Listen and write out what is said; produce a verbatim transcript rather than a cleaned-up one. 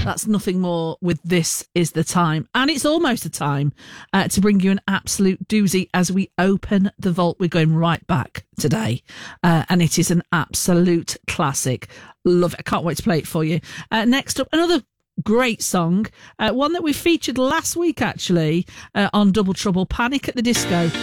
That's Nothing More with This Is the Time. And it's almost a time uh, to bring you an absolute doozy as we open the vault. We're going right back today. Uh, and it is an absolute classic. Love it. I can't wait to play it for you. Uh, next up, another great song. Uh, one that we featured last week, actually, uh, on Double Trouble, Panic at the Disco.